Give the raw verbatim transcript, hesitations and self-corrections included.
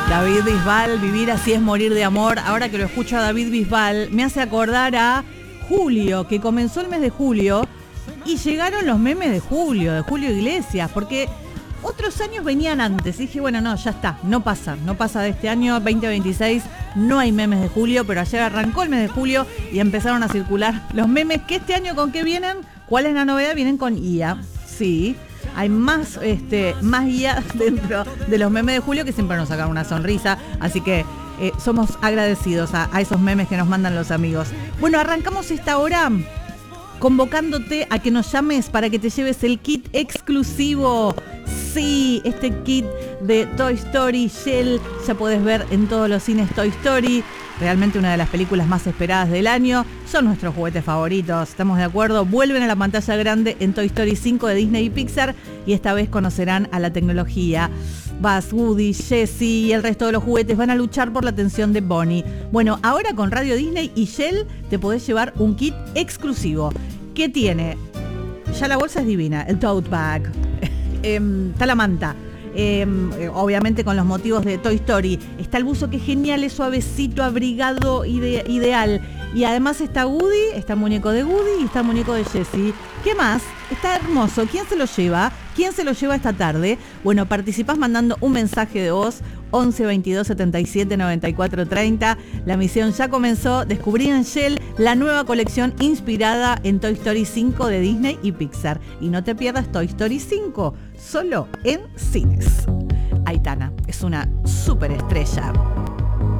David Bisbal, Vivir así es morir de amor. Ahora que lo escucho a David Bisbal, me hace acordar a julio, que comenzó el mes de julio y llegaron los memes de julio, de Julio Iglesias, porque otros años venían antes. Y dije, bueno, no, ya está, no pasa, no pasa de este año veinte veintiséis, no hay memes de julio, pero ayer arrancó el mes de julio y empezaron a circular los memes que este año, ¿con qué vienen? ¿Cuál es la novedad? Vienen con I A, sí. Hay más, este, más I A dentro de los memes de julio que siempre nos sacan una sonrisa. Así que eh, somos agradecidos a, a esos memes que nos mandan los amigos. Bueno, arrancamos esta hora convocándote a que nos llames para que te lleves el kit exclusivo. Sí, este kit de Toy Story Shell ya podés ver en todos los cines Toy Story. Realmente una de las películas más esperadas del año. Son nuestros juguetes favoritos, ¿estamos de acuerdo? Vuelven a la pantalla grande en Toy Story cinco de Disney y Pixar y esta vez conocerán a la tecnología. Buzz, Woody, Jessie y el resto de los juguetes van a luchar por la atención de Bonnie. Bueno, ahora con Radio Disney y Shell te podés llevar un kit exclusivo. ¿Qué tiene? Ya la bolsa es divina, el tote bag. eh, está la manta. Eh, obviamente con los motivos de Toy Story. Está el buzo que es genial, es suavecito, abrigado, ide- ideal. Y además está Woody, está el muñeco de Woody y está el muñeco de Jessie. ¿Qué más? Está hermoso. ¿Quién se lo lleva? ¿Quién se lo lleva esta tarde? Bueno, participás mandando un mensaje de voz once veintidós setenta y siete noventa y cuatro treinta. La misión ya comenzó. Descubrí en Shell la nueva colección inspirada en Toy Story cinco de Disney y Pixar. Y no te pierdas Toy Story cinco, solo en cines. Aitana es una superestrella.